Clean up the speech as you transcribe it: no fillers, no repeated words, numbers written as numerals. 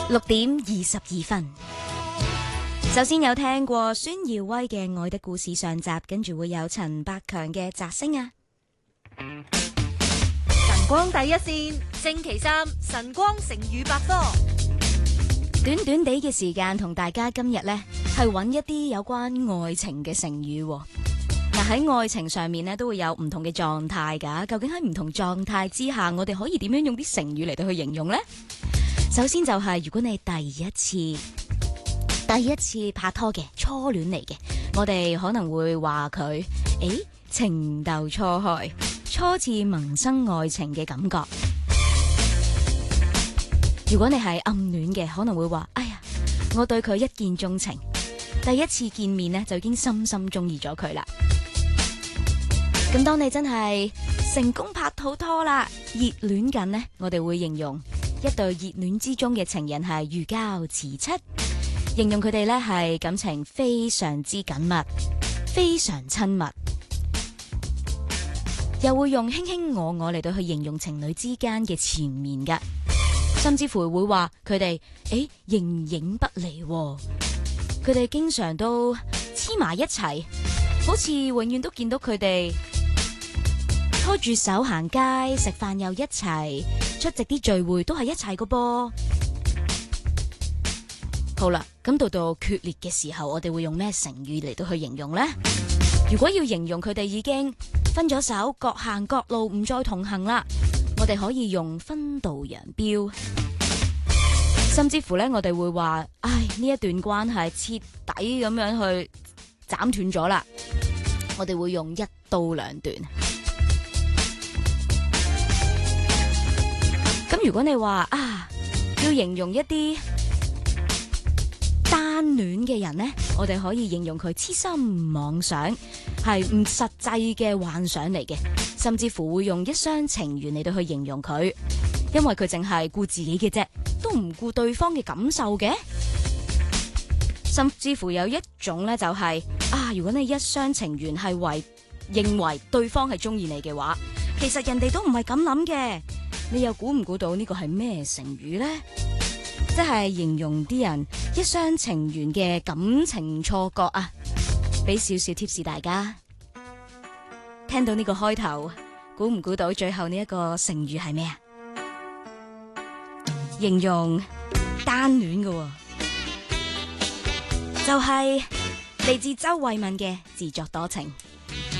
6:22。首先有聽過孫耀威嘅《愛的故事》上集，跟住會有陳百強嘅《摘星》啊。 晨光第一線，星期三晨光成語百科。 短短地嘅時間同大家今日呢係揾一啲有關愛情嘅成語。嗱，喺愛情上面呢都會有唔同嘅狀態㗎。究竟喺唔同狀態之下，我哋可以點樣用啲成語嚟到去形容呢？首先就係如果你第一次拍拖嘅初戀嚟嘅，我哋可能會話佢情竇初開，初次萌生愛情嘅感覺。如果你係暗戀嘅，可能會話哎呀，我對佢一見鍾情，第一次見面呢就已經深深中意咗佢啦。咁當你真係成功拍到拖啦，熱戀緊呢，我哋會形容一對熱戀之中嘅情人係如膠似漆，形容佢哋呢係感情非常之緊密，非常親密，又會用卿卿我我嚟到去形容情侶之間嘅纏綿噶，甚至乎會話佢哋形影不離，佢哋經常都黐埋一齊，好似永遠都見到佢哋拖住手行街食飯又一齊，出席啲聚會都係一齊個噃。好啦，咁到決裂嘅時候，我哋會用咩成語嚟到去形容呢？如果要形容佢哋已經分咗手，各行各路，唔再同行啦，我哋可以用分道揚鑣，甚至乎呢，我哋會話呢一段關係徹底咁樣去斬斷咗啦，我哋會用一刀兩斷。咁如果你話要形容一啲單戀嘅人呢，我哋可以形容佢痴心妄想，係唔實際嘅幻想嚟嘅，甚至乎會用一廂情願嚟到去形容佢，因為佢淨係顧自己嘅啫，都唔顧對方嘅感受嘅。甚至乎有一種呢，就係如果你一廂情願係認為對方係中意你嘅話，其實人哋都唔係咁諗嘅。你又估唔估到呢個係咩成語呢？即係形容啲人一廂情願嘅感情錯覺啊！俾少少 tips 大家，聽到呢個開頭，估唔估到最後呢一個成語係咩啊？形容單戀嘅，就係嚟自周慧敏嘅自作多情。